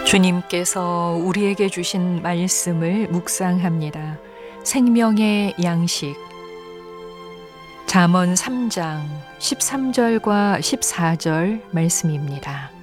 주님께서 우리에게 주신 말씀을 묵상합니다. 생명의 양식. 잠언 3장 13절과 14절 말씀입니다.